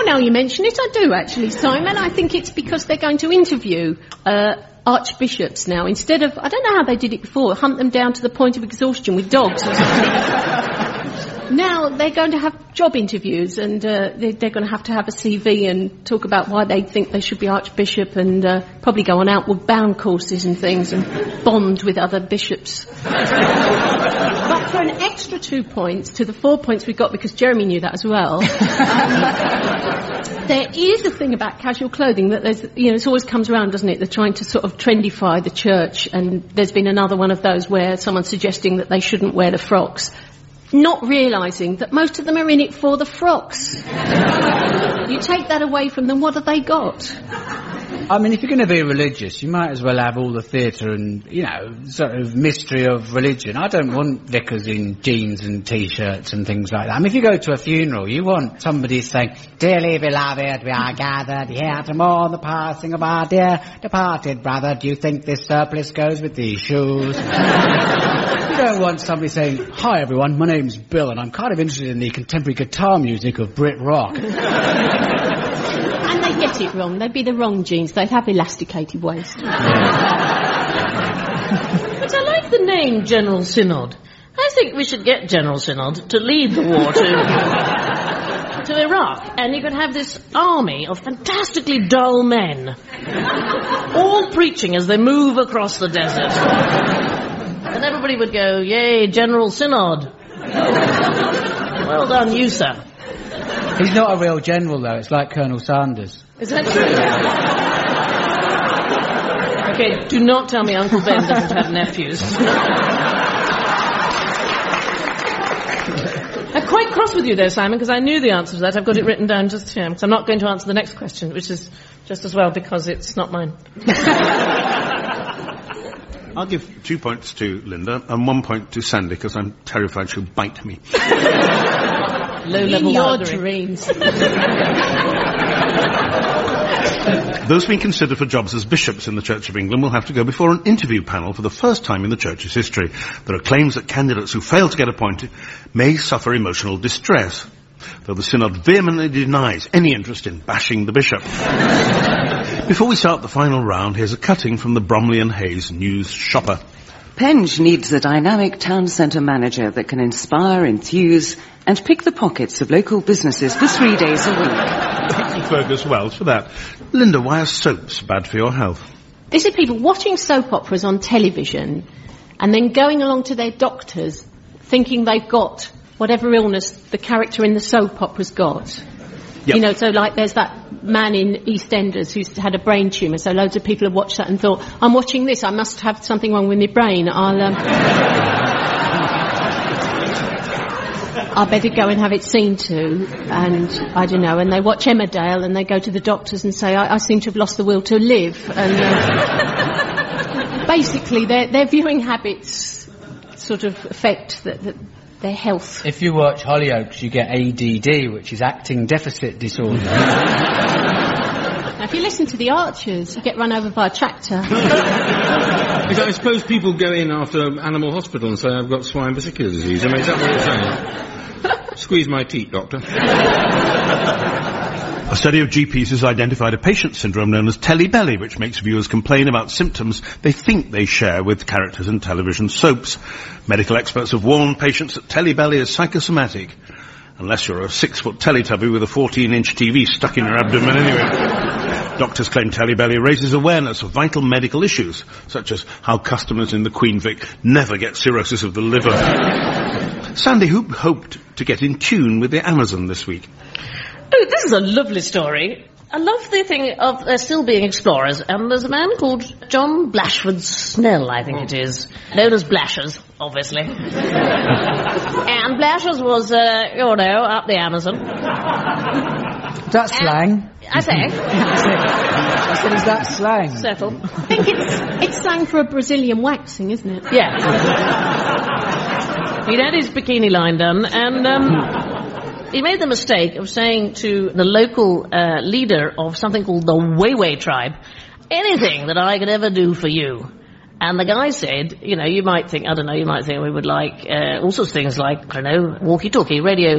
now you mention it, I do actually, Simon. I think it's because they're going to interview archbishops now. Instead of, I don't know how they did it before, hunt them down to the point of exhaustion with dogs or something. Now they're going to have job interviews, and they're going to have a CV and talk about why they think they should be archbishop, and probably go on outward bound courses and things and bond with other bishops. But for an extra 2 points to the 4 points we got, because Jeremy knew that as well, there is a thing about casual clothing that there's, it always comes around, doesn't it? They're trying to sort of trendify the church, and there's been another one of those where someone's suggesting that they shouldn't wear the frocks, not realising that most of them are in it for the frocks. You take that away from them, what have they got? I mean, if you're going to be religious, you might as well have all the theatre and, sort of mystery of religion. I don't want vicars in jeans and T-shirts and things like that. I mean, if you go to a funeral, you want somebody saying, "Dearly beloved, we are gathered here to mourn the passing of our dear departed brother. Do you think this surplice goes with these shoes?" You don't want somebody saying, "Hi everyone, my name's Bill and I'm kind of interested in the contemporary guitar music of Brit rock." And they get it wrong. They'd be the wrong jeans. They'd have elasticated waist. But I like the name General Synod. I think we should get General Synod to lead the war to Iraq, and you could have this army of fantastically dull men, all preaching as they move across the desert. And everybody would go, "Yay, General Synod." Well done, you, sir. He's not a real general, though. It's like Colonel Sanders. Is that true? Okay, do not tell me Uncle Ben doesn't have nephews. I'm quite cross with you there, Simon, because I knew the answer to that. I've got it written down just here, because I'm not going to answer the next question, which is just as well because it's not mine. I'll give 2 points to Linda and 1 point to Sandy, because I'm terrified she'll bite me. In your dreams. Those being considered for jobs as bishops in the Church of England will have to go before an interview panel for the first time in the Church's history. There are claims that candidates who fail to get appointed may suffer emotional distress, though the Synod vehemently denies any interest in bashing the bishop. Before we start the final round, here's a cutting from the Bromley and Hayes News Shopper. Penge needs a dynamic town centre manager that can inspire, enthuse and pick the pockets of local businesses for 3 days a week. Thank you, Fergus Wells, for that. Linda, why are soaps bad for your health? This is people watching soap operas on television and then going along to their doctors thinking they've got whatever illness the character in the soap opera's got. Yep. So like there's that man in EastEnders who's had a brain tumour, so loads of people have watched that and thought, "I'm watching this, I must have something wrong with my brain. I better go and have it seen to," and I don't know, and they watch Emmerdale and they go to the doctors and say, I seem to have lost the will to live. And basically their viewing habits sort of affect their health. If you watch Hollyoaks, you get ADD, which is acting deficit disorder. Now, if you listen to the Archers, you get run over by a tractor. I suppose people go in after animal hospital and say, "I've got swine vesicular disease." I mean, is that what you're saying? Squeeze my teat, doctor. A study of GPs has identified a patient syndrome known as telly belly, which makes viewers complain about symptoms they think they share with characters in television soaps. Medical experts have warned patients that telly belly is psychosomatic, unless you're a 6-foot Teletubby with a 14-inch TV stuck in your abdomen anyway. Doctors claim telly belly raises awareness of vital medical issues, such as how customers in the Queen Vic never get cirrhosis of the liver. Sandy, who hoped to get in tune with the Amazon this week? Oh, this is a lovely story. I love the thing of there still being explorers, and there's a man called John Blashford Snell, I think it is, known as Blashers, obviously. And Blashers was, up the Amazon. That's slang. I say. I said, is that slang? Settle. I think it's slang for a Brazilian waxing, isn't it? Yeah. He'd had his bikini line done, and he made the mistake of saying to the local leader of something called the Wayway tribe, "Anything that I could ever do for you." And the guy said, you might think we would like all sorts of things like, walkie-talkie, radio